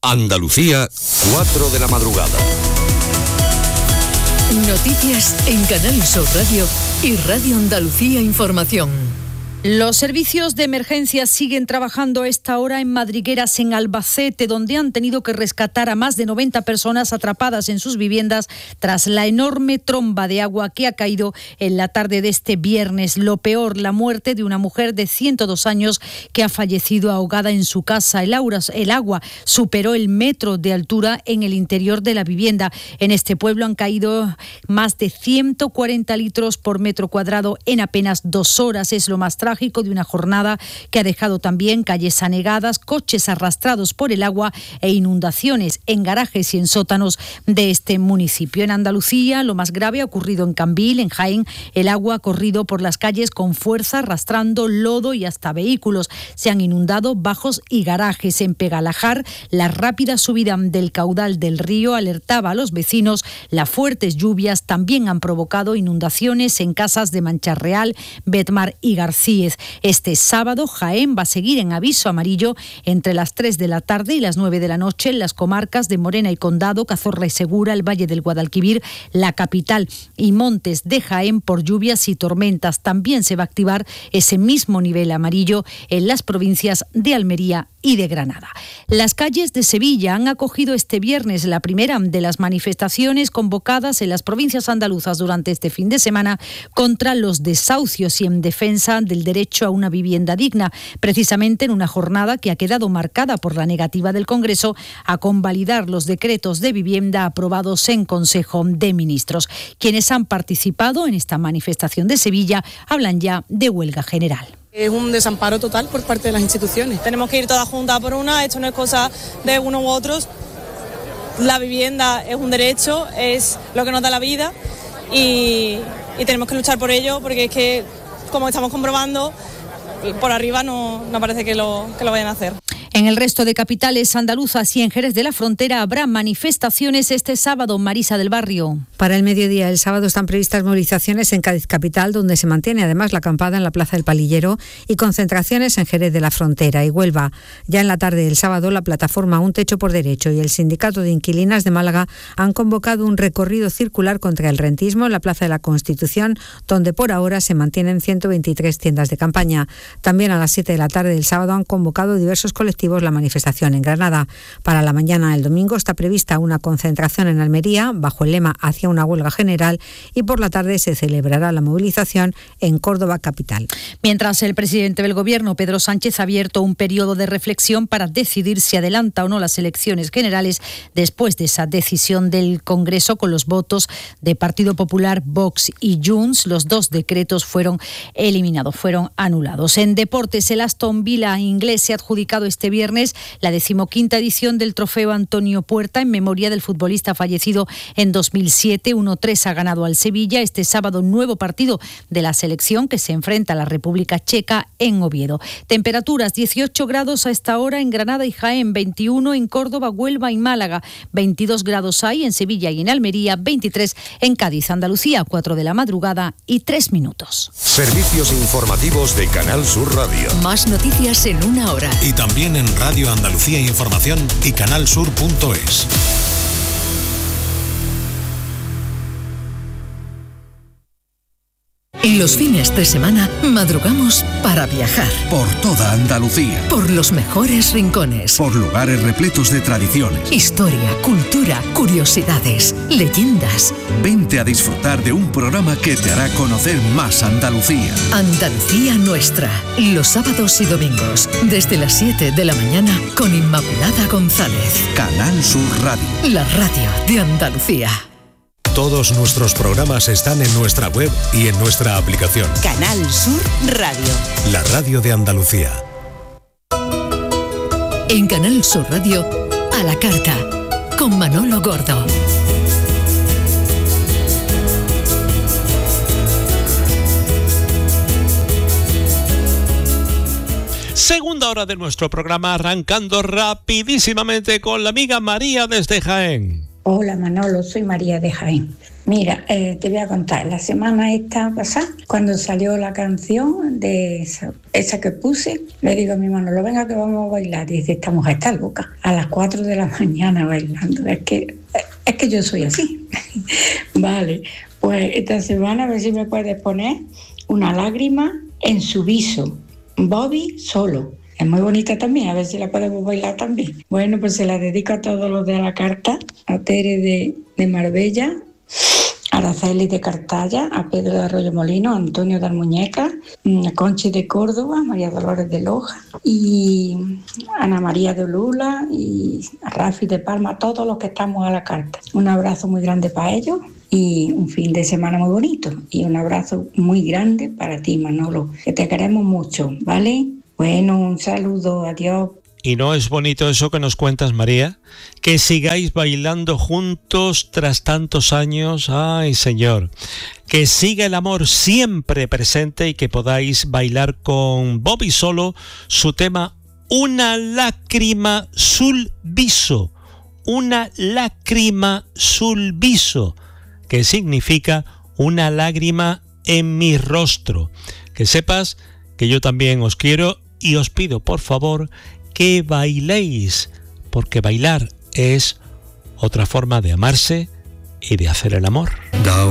Andalucía, 4 de la madrugada. Noticias en Canal Sur Radio y Radio Andalucía Información. Los servicios de emergencia siguen trabajando a esta hora en madrigueras en Albacete, donde han tenido que rescatar a más de 90 personas atrapadas en sus viviendas tras la enorme tromba de agua que ha caído en la tarde de este viernes. Lo peor, la muerte de una mujer de 102 años que ha fallecido ahogada en su casa. El agua superó el metro de altura en el interior de la vivienda. En este pueblo han caído más de 140 litros por metro cuadrado en apenas 2 horas. Es lo más trágico de una jornada que ha dejado también calles anegadas, coches arrastrados por el agua e inundaciones en garajes y en sótanos de este municipio. En Andalucía, lo más grave ha ocurrido en Cambil, en Jaén. El agua ha corrido por las calles con fuerza, arrastrando lodo y hasta vehículos. Se han inundado bajos y garajes. En Pegalajar, la rápida subida del caudal del río alertaba a los vecinos. Las fuertes lluvias también han provocado inundaciones en casas de Mancharreal, Betmar y García. Este sábado, Jaén va a seguir en aviso amarillo entre las 3 de la tarde y las 9 de la noche en las comarcas de Morena y Condado, Cazorla y Segura, el Valle del Guadalquivir, la capital y Montes de Jaén por lluvias y tormentas. También se va a activar ese mismo nivel amarillo en las provincias de Almería y de Granada. Las calles de Sevilla han acogido este viernes la primera de las manifestaciones convocadas en las provincias andaluzas durante este fin de semana contra los desahucios y en defensa del derecho a una vivienda digna, precisamente en una jornada que ha quedado marcada por la negativa del Congreso a convalidar los decretos de vivienda aprobados en Consejo de Ministros. Quienes han participado en esta manifestación de Sevilla hablan ya de huelga general. Es un desamparo total por parte de las instituciones. Tenemos que ir todas juntas por una, esto no es cosa de uno u otros. La vivienda es un derecho, es lo que nos da la vida y tenemos que luchar por ello porque es que, como estamos comprobando, por arriba no parece que lo vayan a hacer. En el resto de capitales andaluzas y en Jerez de la Frontera habrá manifestaciones este sábado. Marisa del Barrio. Para el mediodía el sábado están previstas movilizaciones en Cádiz capital, donde se mantiene además la acampada en la Plaza del Palillero, y concentraciones en Jerez de la Frontera y Huelva. Ya en la tarde del sábado, la plataforma Un Techo por Derecho y el Sindicato de Inquilinas de Málaga han convocado un recorrido circular contra el rentismo en la Plaza de la Constitución, donde por ahora se mantienen 123 tiendas de campaña. También a las 7 de la tarde del sábado han convocado diversos colectivos la manifestación en Granada. Para la mañana del domingo está prevista una concentración en Almería bajo el lema Hacia una huelga general, y por la tarde se celebrará la movilización en Córdoba capital. Mientras, el presidente del Gobierno, Pedro Sánchez, ha abierto un periodo de reflexión para decidir si adelanta o no las elecciones generales después de esa decisión del Congreso con los votos de Partido Popular, Vox y Junts. Los 2 decretos fueron eliminados, fueron anulados. En deportes, el Aston Villa inglés se ha adjudicado este viernes la 15ª edición del Trofeo Antonio Puerta en memoria del futbolista fallecido en 2007. 1-3 ha ganado al Sevilla. Este sábado, nuevo partido de la selección que se enfrenta a la República Checa en Oviedo. Temperaturas: 18 grados a esta hora en Granada y Jaén, 21 en Córdoba, Huelva y Málaga, 22 grados hay en Sevilla y en Almería, 23 en Cádiz. Andalucía, 4 de la madrugada y 3 minutos. Servicios informativos de Canal Sur Radio. Más noticias en una hora. Y también en Radio Andalucía Información y canalsur.es. Los fines de semana madrugamos para viajar. Por toda Andalucía. Por los mejores rincones. Por lugares repletos de tradiciones. Historia, cultura, curiosidades, leyendas. Vente a disfrutar de un programa que te hará conocer más Andalucía. Andalucía Nuestra. Los sábados y domingos, desde las 7 de la mañana, con Inmaculada González. Canal Sur Radio. La radio de Andalucía. Todos nuestros programas están en nuestra web y en nuestra aplicación. Canal Sur Radio. La radio de Andalucía. En Canal Sur Radio, a la carta, con Manolo Gordo. Segunda hora de nuestro programa, arrancando rapidísimamente con la amiga María desde Jaén. Hola Manolo, soy María de Jaén. Mira, te voy a contar, la semana esta pasada, cuando salió la canción de esa que puse, le digo a mi hermano, venga que vamos a bailar. Y dice, esta mujer está loca, a las 4 de la mañana bailando. Es que yo soy así. Vale, pues esta semana a ver si me puedes poner Una lágrima en su viso, Bobby solo. Es muy bonita también, a ver si la podemos bailar también. Bueno, pues se la dedico a todos los de la carta, a Tere de Marbella, a Araceli de Cartaya, a Pedro de Arroyo Molino, a Antonio de Almuñeca, a Conchi de Córdoba, a María Dolores de Loja y a Ana María de Olula y a Rafi de Palma, a todos los que estamos a la carta. Un abrazo muy grande para ellos y un fin de semana muy bonito. Y un abrazo muy grande para ti, Manolo, que te queremos mucho, ¿vale? Bueno, un saludo, adiós. ¿Y no es bonito eso que nos cuentas, María? Que sigáis bailando juntos tras tantos años. ¡Ay, Señor! Que siga el amor siempre presente y que podáis bailar con Bobby Solo su tema Una lágrima sul viso. Una lágrima sul viso, que significa una lágrima en mi rostro. Que sepas que yo también os quiero y os pido, por favor, que bailéis, porque bailar es otra forma de amarse y de hacer el amor.